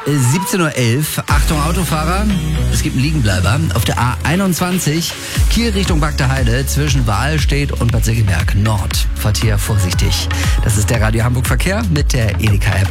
17:11 Uhr. Achtung Autofahrer, es gibt einen Liegenbleiber auf der A21 Kiel Richtung Bagdeheide zwischen Wahlstedt und Bad Segeberg Nord. Fahrt hier vorsichtig. Das ist der Radio Hamburg Verkehr mit der Edeka App.